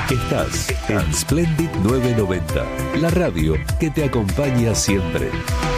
Estás en Splendid 990, la radio que te acompaña siempre.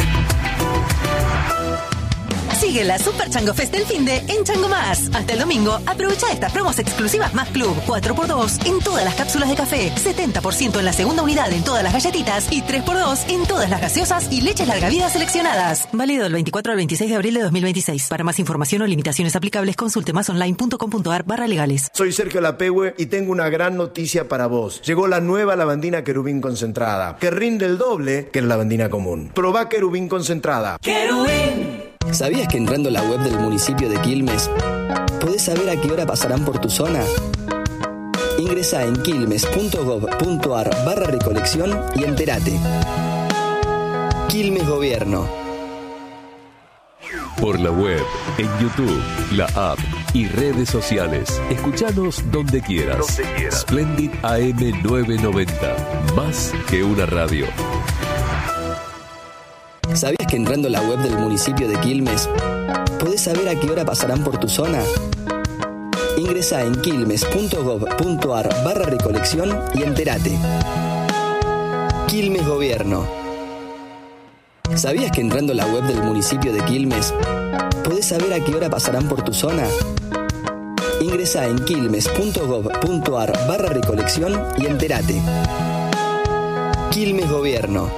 Sigue la Super Chango Fest del finde en Chango Más. Hasta el domingo, aprovecha estas promos exclusivas Más Club. 4x2 en todas las cápsulas de café, 70% en la segunda unidad en todas las galletitas y 3x2 en todas las gaseosas y leches larga vida seleccionadas. Válido del 24 al 26 de abril de 2026. Para más información o limitaciones aplicables, consulte másonline.com.ar/legales. Soy Sergio Lapehue y tengo una gran noticia para vos. Llegó la nueva lavandina Querubín concentrada, que rinde el doble que la lavandina común. Probá Querubín concentrada. ¡Querubín! ¿Sabías que entrando a la web del municipio de Quilmes podés saber a qué hora pasarán por tu zona? Ingresá en quilmes.gov.ar/recolección y entérate. Quilmes Gobierno. Por la web, en YouTube, la app y redes sociales. Escuchanos donde quieras. Splendid AM 990. Más que una radio. ¿Sabías que entrando a la web del municipio de Quilmes podés saber a qué hora pasarán por tu zona? Ingresá en quilmes.gov.ar/recolección y entérate. Quilmes Gobierno. ¿Sabías que entrando a la web del municipio de Quilmes podés saber a qué hora pasarán por tu zona? Ingresá en quilmes.gov.ar/recolección y entérate. Quilmes Gobierno.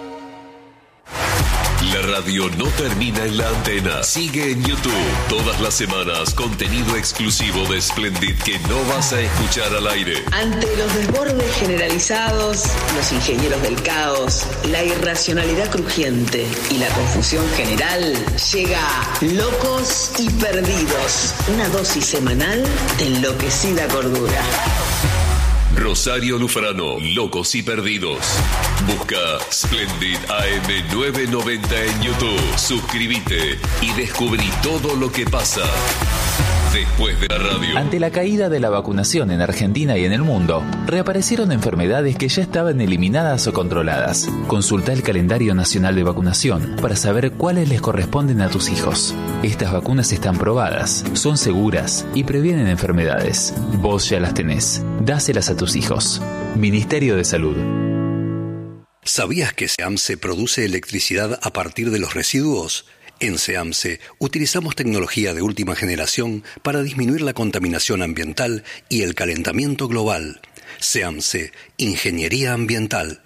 La radio no termina en la antena. Sigue en YouTube. Todas las semanas, contenido exclusivo de Splendid que no vas a escuchar al aire. Ante los desbordes generalizados, los ingenieros del caos, la irracionalidad crujiente y la confusión general, llega Locos y Perdidos. Una dosis semanal de enloquecida cordura. Rosario Lufrano, Locos y Perdidos. Busca Splendid AM 990 en YouTube. Suscríbete y descubrí todo lo que pasa después de la radio. Ante la caída de la vacunación en Argentina y en el mundo, reaparecieron enfermedades que ya estaban eliminadas o controladas. Consulta el calendario nacional de vacunación para saber cuáles les corresponden a tus hijos. Estas vacunas están probadas, son seguras y previenen enfermedades. Vos ya las tenés. Dáselas a tus hijos. Ministerio de Salud. ¿Sabías que SEAMSE produce electricidad a partir de los residuos? En SEAMSE utilizamos tecnología de última generación para disminuir la contaminación ambiental y el calentamiento global. SEAMSE, Ingeniería Ambiental.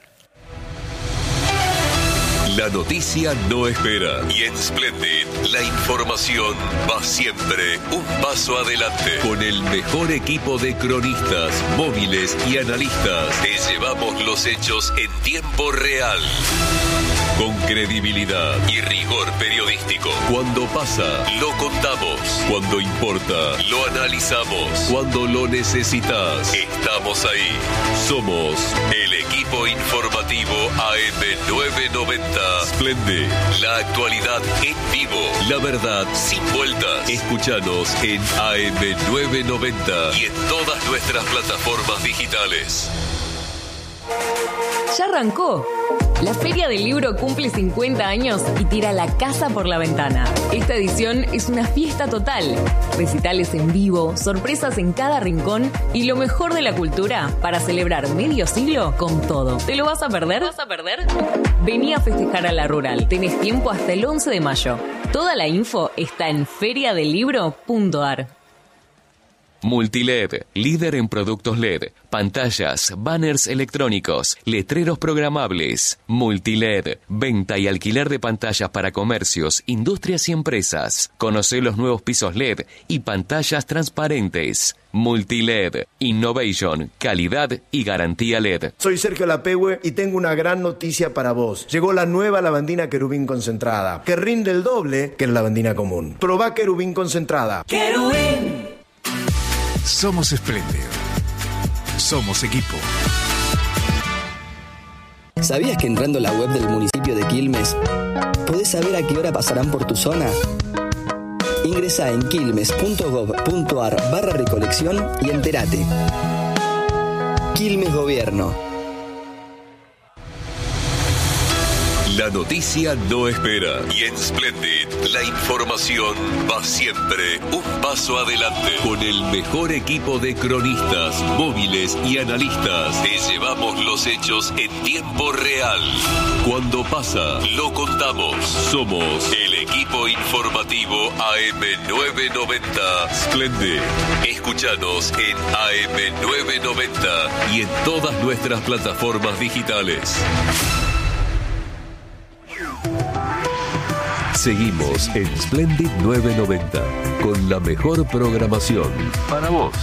La noticia no espera y en Splendid la información va siempre un paso adelante. Con el mejor equipo de cronistas, móviles y analistas te llevamos los hechos en tiempo real. Con credibilidad y rigor periodístico. Cuando pasa, lo contamos. Cuando importa, lo analizamos. Cuando lo necesitas, estamos ahí. Somos el equipo informativo AM990. Splendid, la actualidad en vivo. La verdad sin vueltas. Escúchanos en AM990 y en todas nuestras plataformas digitales. Ya arrancó. La Feria del Libro cumple 50 años y tira la casa por la ventana. Esta edición es una fiesta total. Recitales en vivo, sorpresas en cada rincón y lo mejor de la cultura para celebrar medio siglo con todo. ¿Te lo vas a perder? Vení a festejar a la Rural. Tenés tiempo hasta el 11 de mayo. Toda la info está en feriadelibro.ar. Multiled, líder en productos LED, pantallas, banners electrónicos, letreros programables. Multiled, venta y alquiler de pantallas para comercios, industrias y empresas. Conocé los nuevos pisos LED y pantallas transparentes. Multiled, innovation, calidad y garantía LED. Soy Sergio Lapehue y tengo una gran noticia para vos. Llegó la nueva lavandina Querubín concentrada, que rinde el doble que la lavandina común. Probá Querubín concentrada. ¡Querubín! Somos espléndido. Somos equipo. ¿Sabías que entrando a la web del municipio de Quilmes podés saber a qué hora pasarán por tu zona? Ingresá en quilmes.gov.ar/recolección y entérate. Quilmes Gobierno. La noticia no espera. Y en Splendid, la información va siempre un paso adelante. Con el mejor equipo de cronistas, móviles y analistas, te llevamos los hechos en tiempo real. Cuando pasa, lo contamos. Somos el equipo informativo AM990 Splendid. Escúchanos en AM990 y en todas nuestras plataformas digitales. Seguimos en Splendid 990 con la mejor programación para vos.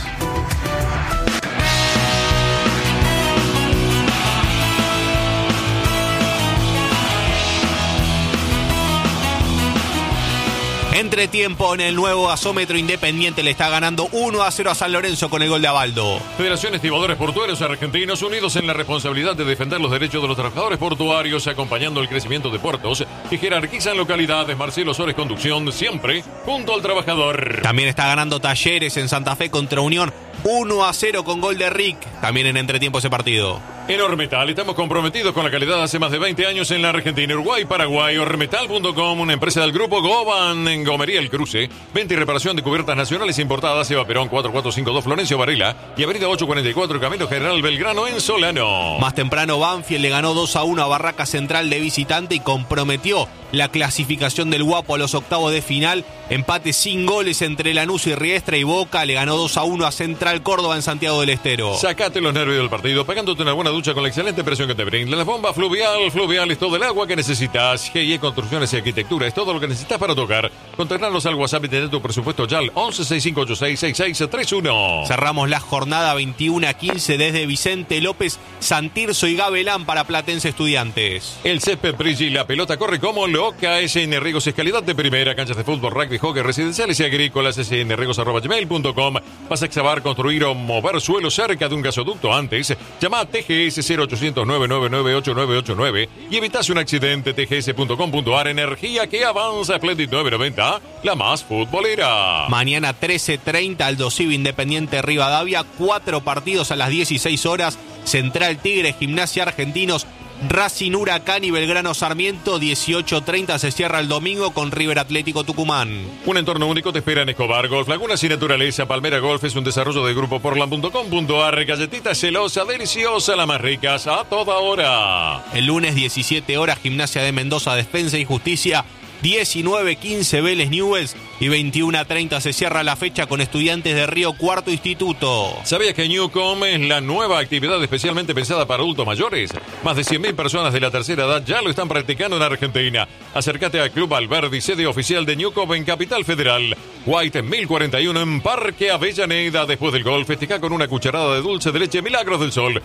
Entretiempo en el nuevo gasómetro. Independiente le está ganando 1-0 a San Lorenzo con el gol de Abaldo. Federación Estibadores Portuarios Argentinos, unidos en la responsabilidad de defender los derechos de los trabajadores portuarios, acompañando el crecimiento de puertos que jerarquizan localidades. Marcelo Sores Conducción, siempre junto al trabajador. También está ganando Talleres en Santa Fe contra Unión 1-0 con gol de Rick. También en entretiempo ese partido. En Ormetal estamos comprometidos con la calidad hace más de 20 años en la Argentina, Uruguay, Paraguay. Ormetal.com, una empresa del grupo Goban en Gomería El Cruce. Venta y reparación de cubiertas nacionales importadas. Eva Perón 4452 Florencio Varela y avenida 844 Camino General Belgrano en Solano. Más temprano Banfield le ganó 2-1 a Barraca Central de visitante y comprometió la clasificación del Guapo a los octavos de final. Empate sin goles entre Lanús y Riestra, y Boca le ganó 2-1 a Central Córdoba en Santiago del Estero. Sacate los nervios del partido pegándote una buena ducha con la excelente presión que te brinda la bomba fluvial. Fluvial es todo el agua que necesitas. GIE Construcciones y Arquitectura es todo lo que necesitas para tocar. Contactarnos al WhatsApp y tener tu presupuesto ya al 1165866631. Cerramos la jornada 21-15 desde Vicente López, Santirso y Gabelán para Platense Estudiantes. El césped brilla y la pelota corre como loca. SN Riegos es calidad de primera. Canchas de fútbol, rugby, hockey, residenciales y agrícolas. snriegos@gmail.com. Vas a excavar, construir o mover suelo cerca de un gasoducto antes. Llama a TGS 0800 999 8989 y evitas un accidente. tgs.com.ar. Energía que avanza. Splendid 990, la más futbolera. Mañana 13:30 Aldo Civi Independiente Rivadavia. 4 partidos a las 16 horas. Central Tigre, Gimnasia Argentinos, Racing Huracán y Belgrano Sarmiento. 18:30 se cierra el domingo con River Atlético Tucumán. Un entorno único te espera en Escobar Golf, Lagunas y Naturaleza. Palmera Golf es un desarrollo de Grupo Portland.com.ar. Galletita celosa, deliciosa, la más ricas a toda hora. El lunes 17 horas Gimnasia de Mendoza, Defensa y Justicia. 19:15 Vélez Newell's y 21:30 se cierra la fecha con Estudiantes de Río Cuarto Instituto. ¿Sabías que Newcom es la nueva actividad especialmente pensada para adultos mayores? Más de 100.000 personas de la tercera edad ya lo están practicando en Argentina. Acércate a Club Alberdi, sede oficial de Newcom en Capital Federal. White 1041 en Parque Avellaneda. Después del golf, festeja con una cucharada de dulce de leche Milagros del Sol.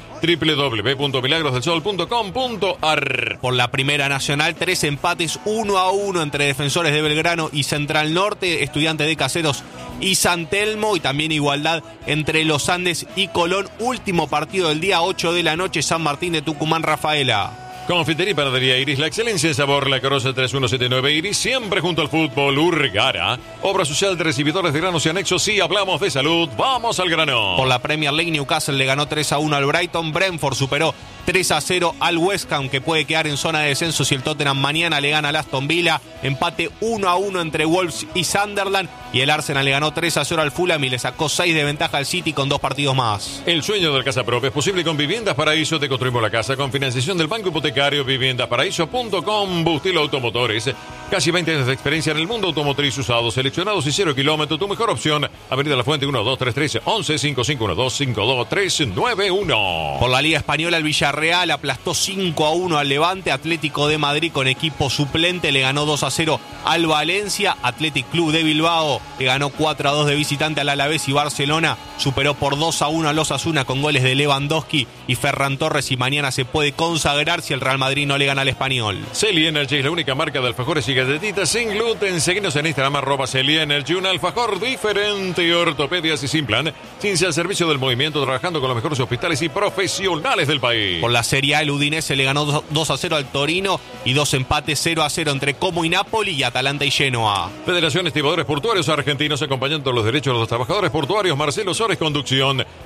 www.milagrosdelsol.com.ar. Por la Primera Nacional, 3 empates 1-1 entre Defensores de Belgrano y Central Norte, Estudiantes de Caseros y San Telmo, y también igualdad entre Los Andes y Colón. Último partido del día, 8 de la noche, San Martín de Tucumán, Rafaela. Confitería y Panadería Iris, la excelencia en sabor, La Carosa 3179 Iris, siempre junto al fútbol. Urgara, obra social de recibidores de granos y anexos. Si hablamos de salud, vamos al grano. Por la Premier League, Newcastle le ganó 3-1 al Brighton. Brentford superó 3-0 al West Ham, que puede quedar en zona de descenso si el Tottenham mañana le gana al Aston Villa. Empate 1-1 entre Wolves y Sunderland. Y el Arsenal le ganó 3-0 al Fulham y le sacó 6 de ventaja al City con 2 partidos más. El sueño de la casa propia es posible con Viviendas Paraíso. Te construimos la casa con financiación del Banco Hipotecario. Viviendasparaíso.com. Bustilo Automotores. Casi 20 años de experiencia en el mundo automotriz, usados, seleccionados y 0 kilómetros. Tu mejor opción. Avenida La Fuente 1233 11 5512 52391. Por la Liga Española, el Villarreal aplastó 5-1 al Levante. Atlético de Madrid con equipo suplente le ganó 2-0 al Valencia. Athletic Club de Bilbao le ganó 4-2 de visitante al Alavés, y Barcelona superó por 2-1 al Osasuna con goles de Lewandowski y Ferran Torres, y mañana se puede consagrar si el Real Madrid no le gana al Español. Celi Energy es la única marca de alfajores y galletitas sin gluten. Seguinos en Instagram @Celi Energy, un alfajor diferente. Ortopedias y Sin Plan, ciencia al servicio del movimiento, trabajando con los mejores hospitales y profesionales del país. Por la Serie A, el Udinese le ganó 2-0 al Torino y 2 empates 0-0 entre Como y Napoli y Atalanta y Genoa. Federación Estibadores Portuarios Argentinos, acompañando los derechos de los trabajadores portuarios. Marcelo Sores Conducción.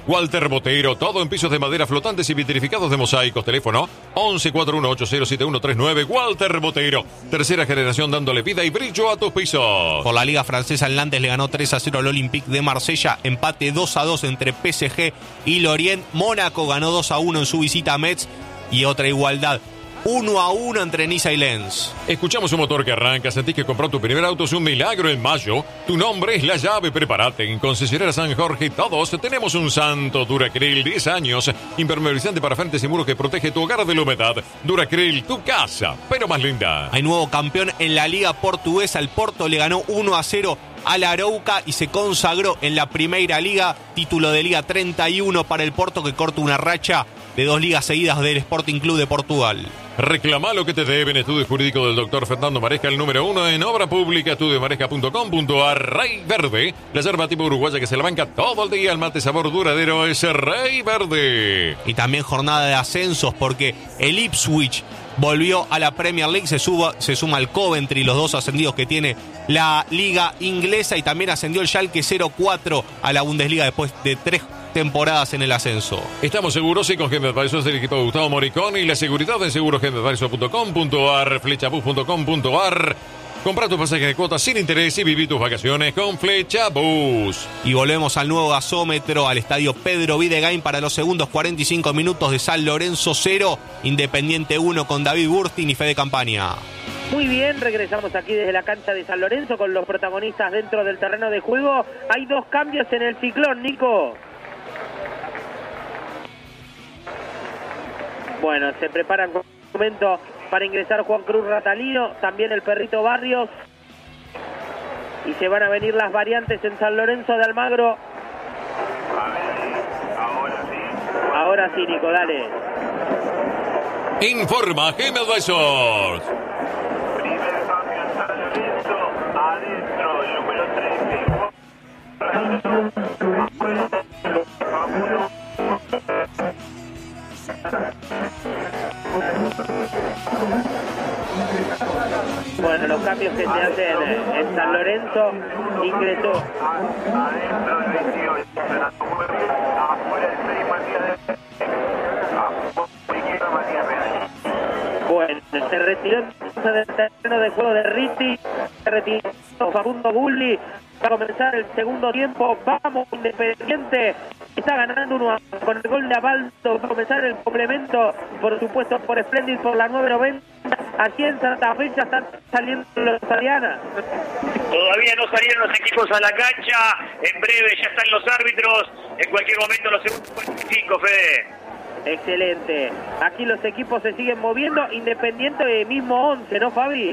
Walter Botero, todo en pisos de madera flotantes y vitrificados de mosaicos. Teléfono 1141807139. Walter Botero, tercera generación dándole vida y brillo a tus pisos. Por la Liga Francesa, el Nantes le ganó 3-0 al Olympique de Marsella. Empate 2-2 entre PSG y Lorient. Mónaco ganó 2-1 en su visita a Metz. Y otra igualdad, 1-1 entre Niza y Lens. Escuchamos un motor que arranca, sentís que comprar tu primer auto es un milagro en mayo. Tu nombre es la llave, prepárate. En Concesionaria San Jorge todos tenemos un santo. Duracril, 10 años, impermeabilizante para frentes y muros que protege tu hogar de la humedad. Duracril, tu casa, pero más linda. Hay nuevo campeón en la Liga Portuguesa. El Porto le ganó 1-0 al Arauca y se consagró en la Primeira Liga. Título de Liga 31 para el Porto, que corta una racha de 2 ligas seguidas del Sporting Club de Portugal. Reclama lo que te deben. Estudio jurídico del doctor Fernando Maresca, el número 1 en obra pública. Estudiomaresca.com.ar. Rey Verde, la yerba tipo uruguaya que se la banca todo el día. El mate sabor duradero es Rey Verde. Y también jornada de ascensos, porque el Ipswich volvió a la Premier League, se suma al Coventry, los dos ascendidos que tiene la liga inglesa, y también ascendió el Schalke 04 a la Bundesliga después de 3 temporadas en el ascenso. Estamos seguros y con Gente Advisors del equipo de Gustavo Moricón y la seguridad en segurogenteadvisors.com.ar, flechabus.com.ar. Compra tus pasajes de cuotas sin interés y viví tus vacaciones con Flechabus. Y volvemos al nuevo gasómetro, al estadio Pedro Videgain para los segundos 45 minutos de San Lorenzo 0, Independiente 1 con David Burstin y Fede Campaña. Muy bien, regresamos aquí desde la cancha de San Lorenzo con los protagonistas dentro del terreno de juego. Hay 2 cambios en el Ciclón, Nico. Bueno, se preparan con un momento para ingresar Juan Cruz Ratalino, también el Perrito Barrios. Y se van a venir las variantes en San Lorenzo de Almagro. Ahora sí, Nico, dale. Informa Game Advisors. Primer cambio en San Lorenzo, adentro el número 13. Bueno, los cambios que se hacen en San Lorenzo, ingresó adentro el 28, afuera el 6, Matías Real. Bueno, se retiró del terreno de juego de Ritti, se retiró Facundo Bulli. Va a comenzar el segundo tiempo. Vamos, Independiente. Está ganando 1-1 con el gol de Abaldo. Va a comenzar el complemento, por supuesto, por Splendid, por la 9:90. Aquí en Santa Fe ya están saliendo los Ariana. Todavía no salieron los equipos a la cancha. En breve ya están los árbitros. En cualquier momento los segundos 45, Fede. Excelente. Aquí los equipos se siguen moviendo. Independiente mismo 11, ¿no, Fabi?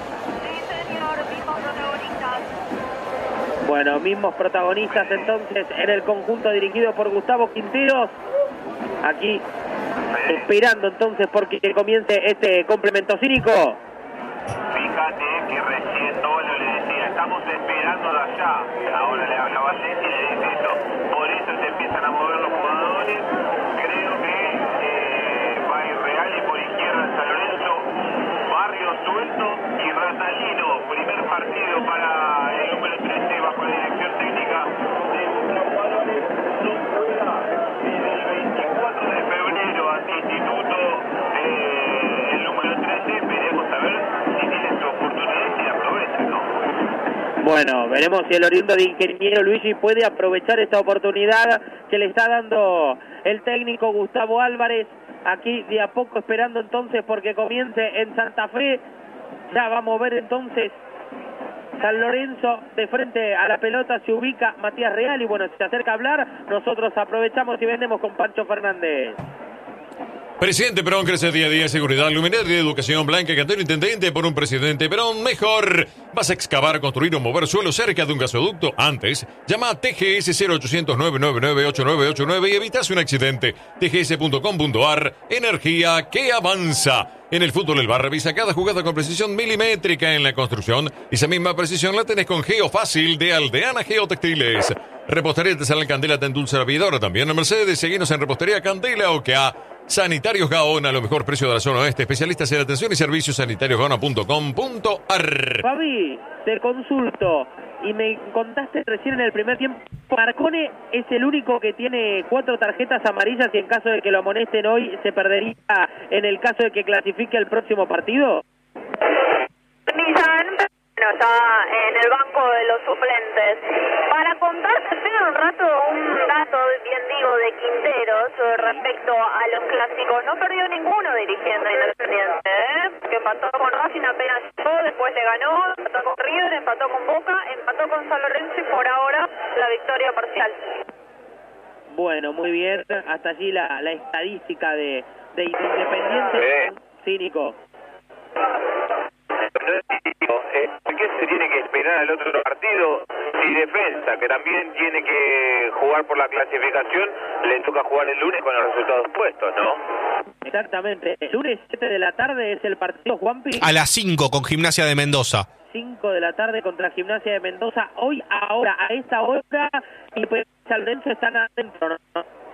Bueno, mismos protagonistas entonces en el conjunto dirigido por Gustavo Quinteros. Aquí esperando entonces porque comience este complemento cínico. Fíjate que recién Dolo le decía, estamos esperando de allá. Ahora le hablaba a Ceci y le dice eso. Por eso se empiezan a mover los jugadores. Creo que va a ir Real y por izquierda en San Lorenzo, Barrio suelto y Ratalino. Primer partido para el número 13 bajo la dirección técnica de nuestros jugadores. No juega desde el 24 de febrero ante Instituto el número 13. Veremos a ver si tiene su oportunidad y si la aprovecha, ¿no? Bueno, veremos si el oriundo de Ingeniero Luigi puede aprovechar esta oportunidad que le está dando el técnico Gustavo Álvarez. Aquí de a poco esperando entonces porque comience en Santa Fe. Ya va a mover entonces San Lorenzo de frente a la pelota, se ubica Matías Real y bueno, se acerca a hablar, nosotros aprovechamos y vendemos con Pancho Fernández. Presidente Perón crece día a día, seguridad, luminaria, educación, blanca, cantero, intendente por un presidente Perón mejor. ¿Vas a excavar, construir o mover suelo cerca de un gasoducto? Antes, llama a TGS 0800-999-8989 y evitas un accidente. tgs.com.ar, energía que avanza. En el fútbol El Bar revisa cada jugada con precisión milimétrica. En la construcción, esa misma precisión la tenés con Geofácil de Aldeana Geotextiles. Repostería Artesanal Candela te endulza la vida. Ahora también en Mercedes. Seguinos en Repostería Candela OK. Sanitarios Gaona, lo mejor precio de la zona oeste. Especialistas en atención y servicios sanitariosgaona.com.ar. Fabi, te consulto. Y me contaste recién en el primer tiempo, Marcone es el único que tiene 4 tarjetas amarillas y en caso de que lo amonesten hoy, ¿se perdería en el caso de que clasifique el próximo partido? Está en el banco de los suplentes. Para contarte un rato un dato, bien digo, de Quinteros respecto a los clásicos. No perdió ninguno dirigiendo Independiente, que empató con Racing apenas llegó, después le ganó, empató con River, empató con Boca, empató con San Lorenzo y por ahora la victoria parcial. Bueno, muy bien. Hasta allí la estadística de Independiente. Sí, Nico. ¿Por qué se tiene que esperar al otro partido? Si Defensa, que también tiene que jugar por la clasificación, le toca jugar el lunes con los resultados puestos, ¿no? Exactamente. El lunes 7 de la tarde es el partido, Juanpi. A las 5 con Gimnasia de Mendoza. 5 de la tarde contra Gimnasia de Mendoza. Hoy, ahora, a esta hora, y pues San Lorenzo están adentro, ¿no?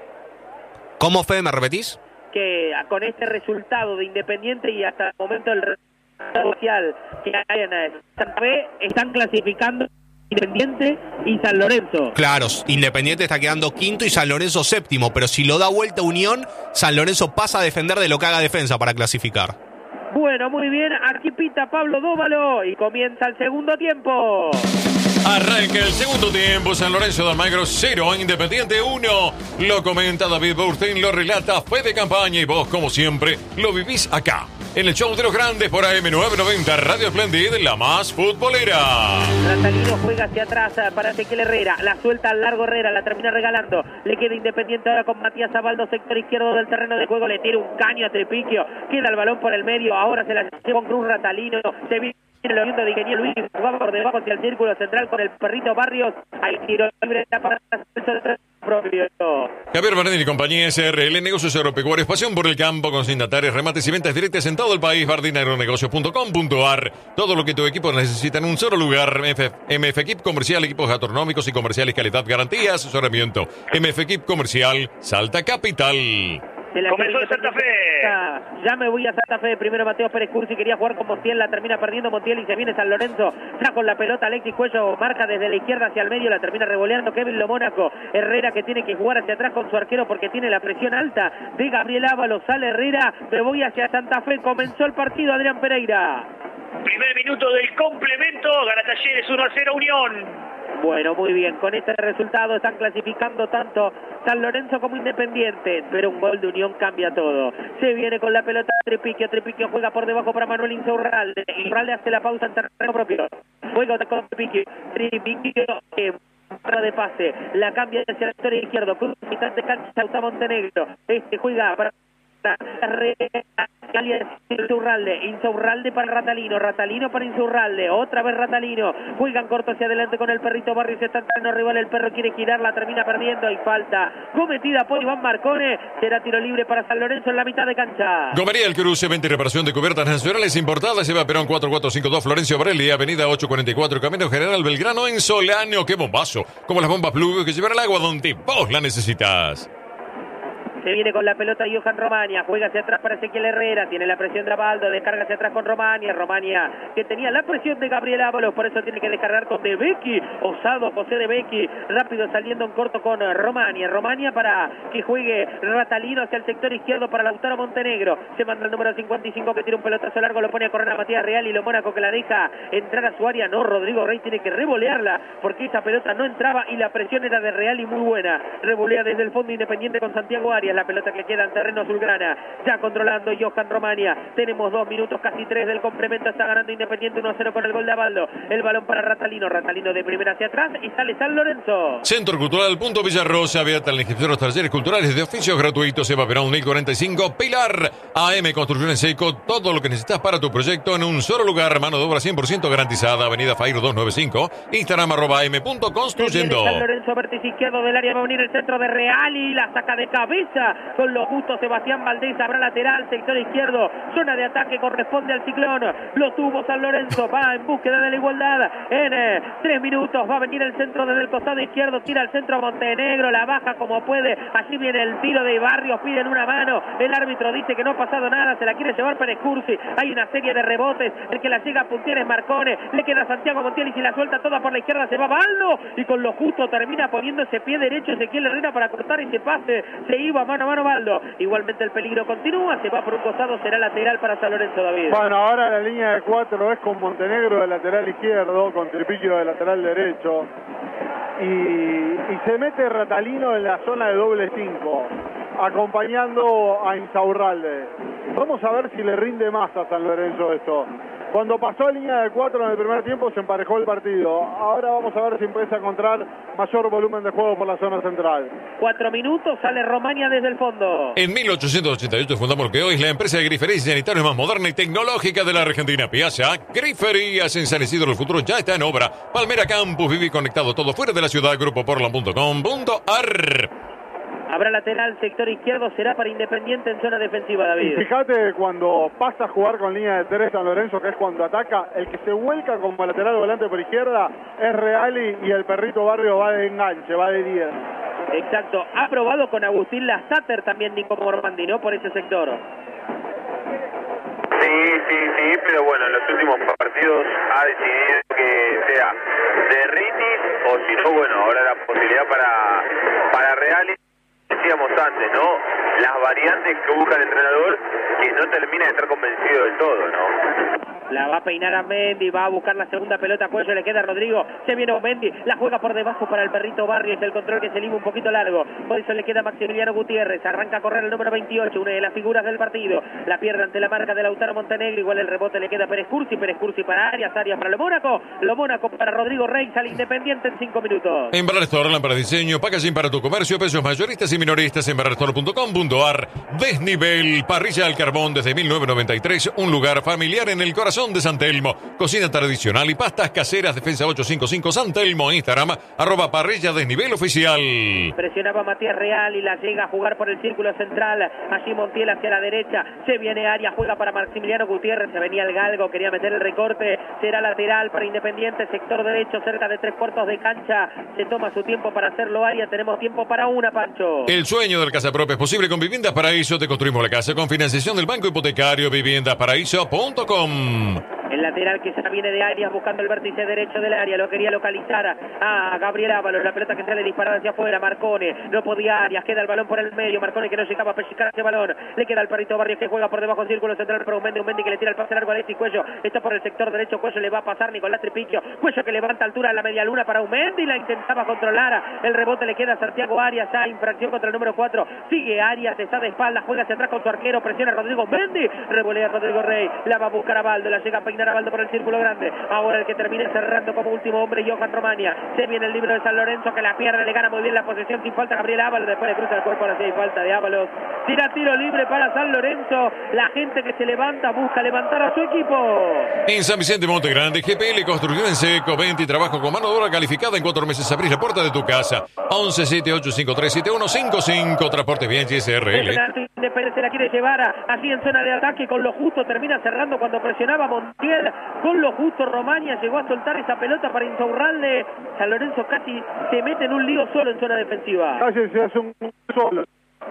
¿Cómo, Fede, me repetís? Que con este resultado de Independiente y hasta el momento el social que hay en Santa Fe, están clasificando Independiente y San Lorenzo. Claro, Independiente está quedando quinto y San Lorenzo séptimo, pero si lo da vuelta Unión, San Lorenzo pasa a defender de lo que haga Defensa para clasificar. Bueno, muy bien, aquí pita Pablo Dóvalo y comienza el segundo tiempo. Arranca el segundo tiempo, San Lorenzo de Almagro 0, Independiente 1. Lo comenta David Burstein, lo relata Fede Campaña y vos, como siempre, lo vivís acá, en el show de los grandes por AM990, Radio Splendid, la más futbolera. Ratalino juega hacia atrás para Ezequiel Herrera, la suelta al largo Herrera, la termina regalando, le queda Independiente ahora con Matías Abaldo, sector izquierdo del terreno de juego, le tira un caño a Trepiquio, queda el balón por el medio, ahora se la lleva con Cruz Ratalino, se viene el oriundo de Ingeniero Luis, jugaba por debajo hacia el círculo central con el perrito Barrios, hay tiro libre para el propio. Javier Bardini y compañía SRL, negocios agropecuarios, pasión por el campo, consignatarios, remates y ventas directas en todo el país. bardinaagronegocios.com.ar. Todo lo que tu equipo necesita en un solo lugar. MF Equip Comercial, equipos gastronómicos y comerciales, calidad, garantía, asesoramiento. MF Equip Comercial, Salta Capital. Comenzó el Santa Fe. Ya me voy a Santa Fe. Primero Mateo Pérez Cursi quería jugar con Montiel, la termina perdiendo Montiel y se viene San Lorenzo. Ya con la pelota Alexis Cuello marca desde la izquierda hacia el medio, la termina revoleando Kevin Lomónaco. Herrera que tiene que jugar hacia atrás con su arquero porque tiene la presión alta de Gabriel Ábalos. Sale Herrera, me voy hacia Santa Fe. Comenzó el partido, Adrián Pereira. Primer minuto del complemento, gana Talleres 1-0 Unión. Bueno, muy bien, con este resultado están clasificando tanto San Lorenzo como Independiente, pero un gol de Unión cambia todo. Se viene con la pelota Trepiquio juega por debajo para Manuel Insaurralde, Insaurralde hace la pausa en terreno propio, juega con Trepiquio de pase, la cambia hacia el sector izquierdo, cruz mitad de cancha, Sauta Montenegro, juega para Insaurralde para Ratalino para Insaurralde, otra vez Ratalino, juegan corto hacia adelante con el perrito Barrios, está entrando rival, el perro quiere girar, la termina perdiendo, hay falta cometida por Iván Marcone, será tiro libre para San Lorenzo en la mitad de cancha. Gomería El Cruce, venta y reparación de cubiertas nacionales importadas, lleva Perón 4452, Florencio Borelli, avenida 844, Camino General Belgrano, en Solano. ¡Qué bombazo! Como las bombas Pluvio que llevará el agua donde vos la necesitas. Se viene con la pelota Johan Romania, juega hacia atrás para Ezequiel Herrera, tiene la presión de Abaldo, descarga hacia atrás con Romania que tenía la presión de Gabriel Ábalos, por eso tiene que descargar con De Becchi, osado José De Becchi, rápido saliendo en corto con Romania para que juegue Ratalino hacia el sector izquierdo para Lautaro Montenegro, se manda el número 55 que tira un pelotazo largo, lo pone a correr a Matías Real y lo Mónaco que la deja entrar a su área, no, Rodrigo Rey tiene que revolearla, porque esa pelota no entraba y la presión era de Real y muy buena, revolea desde el fondo Independiente con Santiago Arias, la pelota que queda en terreno azulgrana, ya controlando Johan Romania, tenemos 2 minutos, casi 3 del complemento, está ganando Independiente 1-0 con el gol de Abaldo, el balón para Ratalino de primera hacia atrás y sale San Lorenzo. Centro Cultural Punto Villarrosa, abierta en la inscripción de los talleres culturales de oficios gratuitos, Eva Perón 1045, Pilar, AM Construcción en Seco, todo lo que necesitas para tu proyecto en un solo lugar, mano de obra 100% garantizada, avenida Fairo 295, Instagram @am.construyendo. San Lorenzo, vértice izquierdo del área, va a venir el centro de Real y la saca de cabeza. derecha con lo justo Sebastián Valdés, habrá lateral, sector izquierdo, zona de ataque corresponde al Ciclón, lo tuvo San Lorenzo, va en búsqueda de la igualdad, en 3 minutos va a venir el centro desde el costado izquierdo, tira el centro a Montenegro, la baja como puede, allí viene el tiro de Barrios, piden una mano, el árbitro dice que no ha pasado nada, se la quiere llevar Pérez Cursi, hay una serie de rebotes, el que la llega a puntear es Marcone, le queda Santiago Montiel y si la suelta toda por la izquierda se va Baldo y con lo justo termina poniendo ese pie derecho Ezequiel Herrera para cortar ese pase, se iba mano a mano Baldo, igualmente el peligro continúa, se va por un costado, será lateral para San Lorenzo. David. Bueno, ahora la línea de 4 es con Montenegro de lateral izquierdo, con Tripicchio de lateral derecho y se mete Ratalino en la zona de doble 5 acompañando a Insaurralde. Vamos a ver si le rinde más a San Lorenzo esto. Cuando pasó a línea de 4 en el primer tiempo se emparejó el partido. Ahora vamos a ver si empieza a encontrar mayor volumen de juego por la zona central. 4 minutos, sale Romaña desde el fondo. En 1888 fundamos lo que hoy es la empresa de griferías y sanitarios más moderna y tecnológica de la Argentina. Piazza Griferías en San Isidro, el futuro ya está en obra. Palmera Campus, viví conectado todo fuera de la ciudad. Grupoportland.com.ar. Habrá lateral, sector izquierdo, será para Independiente en zona defensiva, David. Y fíjate, cuando pasa a jugar con línea de 3 San Lorenzo, que es cuando ataca, el que se vuelca como lateral volante por izquierda es Reali y el Perrito Barrio va de enganche, va de 10. Exacto, ha probado con Agustín Lastater también Nico Mormandi, ¿no? Por ese sector. Sí, pero bueno, en los últimos partidos ha decidido que sea de Ritis o si no, bueno, ahora la posibilidad para Reali. Decíamos antes, ¿no? Las variantes que busca el entrenador que no termina de estar convencido del todo, ¿no? La va a peinar a Mendy, va a buscar la segunda pelota, cuello le queda a Rodrigo, se viene Mendy, la juega por debajo para el Perrito Barrios, el control que se lima un poquito largo, por eso le queda Maximiliano Gutiérrez, arranca a correr el número 28, una de las figuras del partido, la pierde ante la marca de Lautaro Montenegro, igual el rebote le queda a Pérez Cursi para Arias para Lo Mónaco para Rodrigo Reis, al Independiente en 5 minutos. Embarrar Store, lámpara de diseño, packaging para tu comercio, precios mayoristas y minoristas, embarrarstore.com.ar. Desnivel, parrilla al carbón desde 1993, un lugar familiar en el corazón de San Telmo. Cocina tradicional y pastas caseras, Defensa 855 San Telmo, Instagram, @parrilla desnivel oficial. Presionaba Matías Real y la llega a jugar por el círculo central. Allí Montiel hacia la derecha. Se viene Arias, juega para Maximiliano Gutiérrez. Se venía el galgo, quería meter el recorte. Será lateral para Independiente, sector derecho, cerca de 3/4 de cancha. Se toma su tiempo para hacerlo Arias. Tenemos tiempo para una, Pancho. El sueño del casa propia es posible con Viviendas Paraíso. Te construimos la casa con financiación del Banco Hipotecario. Viviendasparaíso.com. El lateral que ya viene de Arias buscando el vértice derecho del área, lo quería localizar a Gabriel Ábalos, la pelota que sale disparada hacia afuera, Marcone, no podía Arias, queda el balón por el medio, Marcone que no llegaba a pellizcar ese balón, le queda al Perrito Barrios que juega por debajo del círculo central para un Mendy que le tira el pase largo a Alexis Cuello, está por el sector derecho, Cuello le va a pasar Nicolás Tripicchio, Cuello que levanta altura a la media luna para un Mendy, la intentaba controlar, el rebote le queda a Santiago Arias, ya infracción contra el número 4, sigue Arias, está de espaldas, juega hacia atrás con su arquero, presiona a Rodrigo Mendy, revolea a Rodrigo Rey, la va a buscar a Baldo, la llega a peinar a Baldo por el círculo grande, ahora el que termina cerrando como último hombre Johan Romaña, se viene el libro de San Lorenzo que la pierde, le gana muy bien la posesión sin falta Gabriel Ábalos, después le cruza el cuerpo, ahora sí hay falta de Ábalos, tira tiro libre para San Lorenzo, la gente que se levanta busca levantar a su equipo. En San Vicente Monte Grande, GPL Construcción en Seco, 20 y trabajo con mano de obra calificada, en 4 meses abrís la puerta de tu casa, 1178537155, Transporte Bien SRL. Independiente se la quiere llevar así en zona de ataque, con lo justo termina cerrando cuando presionaba Montiel, con lo justo Romaña llegó a soltar esa pelota para Insaurralde, San Lorenzo casi se mete en un lío solo en zona defensiva. Casi se hace un solo.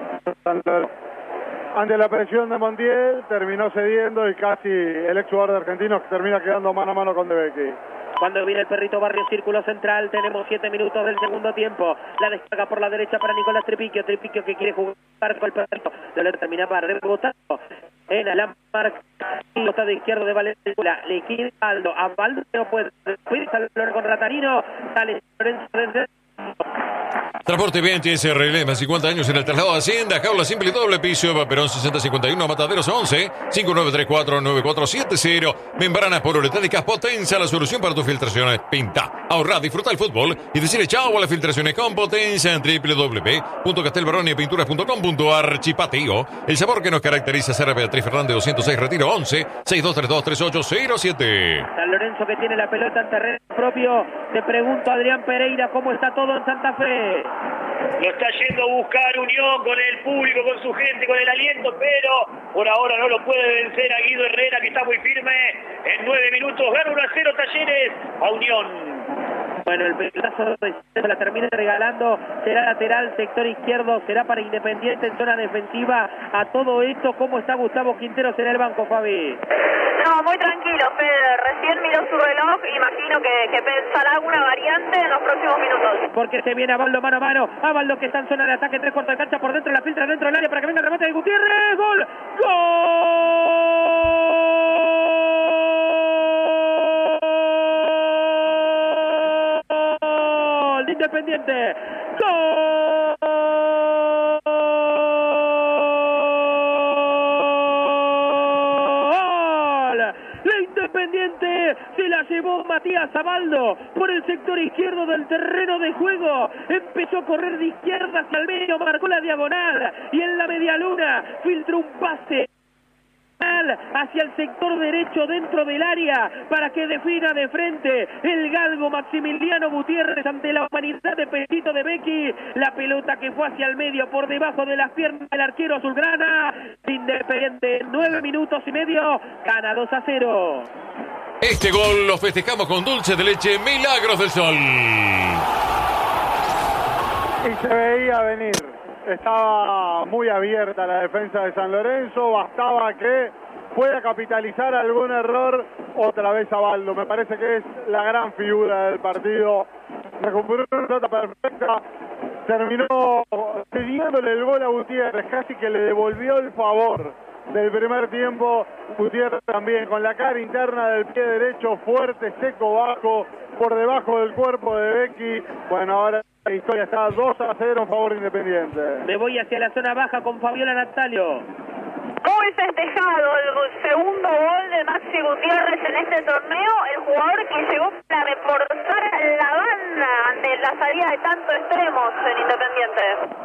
Ante la presión de Montiel terminó cediendo y casi el ex jugador de Argentinos termina quedando mano a mano con De Becchi. Cuando viene el Perrito Barrio, círculo central, tenemos 7 minutos del segundo tiempo. La descarga por la derecha para Nicolás Tripicchio que quiere jugar con el Perrito. Lo terminaba rebotando en la marca de izquierdo de Valenzuela. Le queda Baldo. A Baldo no puede salir con Ratarino. Sale Lorenzo desde... Transporte Bien SRL, más 50 años en el traslado de Hacienda, jaula simple y doble piso, Perón 6051, Mataderos 11, 5934-9470. Membranas poliuretánicas Potenza, la solución para tus filtraciones. Pinta, ahorra, disfruta el fútbol y decirle chao a las filtraciones con Potenza en www.castelbaroniapinturas.com.ar. Chipateo, el sabor que nos caracteriza. Sara Beatriz Fernández 206, Retiro 11, 6232-3807. San Lorenzo que tiene la pelota en terreno propio. Te pregunto, Adrián Pereira, ¿cómo está todo en Santa Fe? Lo está yendo a buscar Unión con el público, con su gente, con el aliento, pero por ahora no lo puede vencer a Guido Herrera, que está muy firme. En 9 minutos gana 1-0 Talleres a Unión. Bueno, el pelotazo se la termina regalando, será lateral, sector izquierdo, será para Independiente en zona defensiva. A todo esto, ¿cómo está Gustavo Quinteros en el banco, Fabi? No, muy tranquilo, Fede. Recién miró su reloj, imagino que pensará alguna variante en los próximos minutos. Porque se viene Avaldo mano a mano, Avaldo que está en zona de ataque, 3 cuartos de cancha por dentro, la filtra dentro del área para que venga el remate de Gutiérrez. ¡Gol! ¡Gol! De Independiente. ¡Gol! Independiente se la llevó Matías Avaldo por el sector izquierdo del terreno de juego. Empezó a correr de izquierda hacia el medio, marcó la diagonal y en la media luna filtró un pase hacia el sector derecho dentro del área para que defina de frente el galgo Maximiliano Gutiérrez ante la humanidad de Petito de Becchi. La pelota que fue hacia el medio por debajo de las piernas del arquero azulgrana. Independiente en 9 minutos y medio gana 2-0. Este gol lo festejamos con dulce de leche Milagros del Sol. Y se veía venir. Estaba muy abierta la defensa de San Lorenzo, bastaba que pueda capitalizar algún error otra vez Avaldo. Me parece que es la gran figura del partido. Recuperó una pelota perfecta, terminó cediéndole el gol a Gutiérrez, casi que le devolvió el favor del primer tiempo. Gutiérrez también con la cara interna del pie derecho, fuerte, seco, bajo, por debajo del cuerpo de Becchi. Bueno, ahora la historia está 2-0 en favor de Independiente. Me voy hacia la zona baja con Fabiola Natalio. Muy festejado el segundo gol de Maxi Gutiérrez en este torneo, el jugador que llegó para reforzar la banda ante la salida de tantos extremos en Independiente.